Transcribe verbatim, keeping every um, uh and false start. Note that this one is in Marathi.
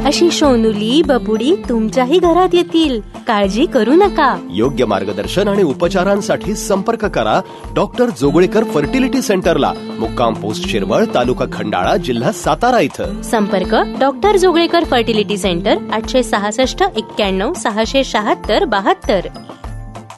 अशी सोनुली बबुडी तुमच्याही घरात येतील. काळजी करू नका. योग्य मार्गदर्शन आणि उपचारांसाठी संपर्क करा डॉक्टर जोगळेकर फर्टिलिटी सेंटरला. मुक्काम पोस्ट शिरवळ, तालुका खंडाळा, जिल्हा सातारा इथं. संपर्क डॉक्टर जोगळेकर फर्टिलिटी सेंटर, आठशे सहासष्ट एक्क्याण्णव सहाशे शहात्तर बहात्तर.